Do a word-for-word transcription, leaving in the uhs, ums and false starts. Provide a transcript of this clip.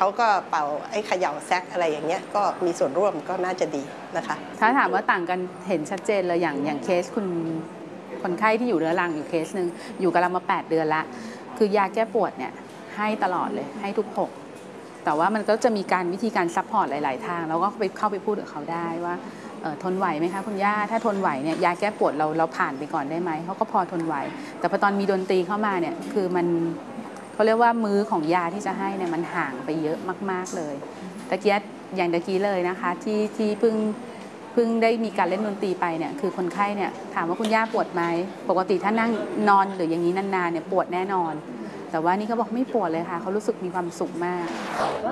เขาก็เป่าไอ้เขย่าแซกอะไรอย่างเงี้ยก็มีส่วนร่วมก็น่าจะดีนะคะถ้าถามว่าต่างกันเห็นชัดเจนเลยอย่างอย่างเคสคุณคนไข้ที่อยู่เรื้อรังอยู่เคสหนึ่งอยู่กับเรามาแปดเดือนละคือยาแก้ปวดเนี่ยให้ตลอดเลยให้ทุกหกแต่ว่ามันก็จะมีการวิธีการซัพพอร์ตหลายๆทางแล้วก็ไปเข้าไปพูดกับเขาได้ว่าทนไหวไหมคะคุณย่าถ้าทนไหวเนี่ยยาแก้ปวดเราเราผ่านไปก่อนได้ไหมเขาก็พอทนไหวแต่พอตอนมีดนตรีเข้ามาเนี่ยคือมันเขาเรียกว่ามื้อของยาที่จะให้เนี่ยมันห่างไปเยอะมากๆเลยตะเกียบอย่างตะกี้เลยนะคะที่ที่เพิ่งเพิ่งได้มีการเล่นดนตรีไปเนี่ยคือคนไข้เนี่ยถามว่าคุณย่าปวดไหมปกติถ้านั่งนอนหรืออย่างนี้นานๆเนี่ยปวดแน่นอนแต่ว่านี่เขาบอกไม่ปวดเลยค่ะเขารู้สึกมีความสุขมาก